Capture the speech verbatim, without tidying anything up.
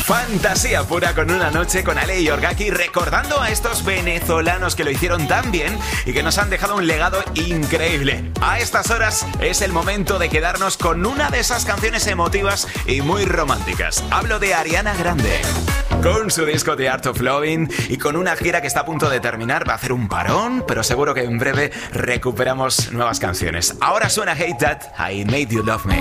Fantasía pura con una noche con Ale y Orgaki, recordando a estos venezolanos que lo hicieron tan bien y que nos han dejado un legado increíble. A estas horas es el momento de quedarnos con una de esas canciones emotivas y muy románticas. Hablo de Ariana Grande. Con su disco The Art of Loving y con una gira que está a punto de terminar, va a hacer un parón, pero seguro que en breve recuperamos nuevas canciones. Ahora suena Hate That, I Made You Love Me.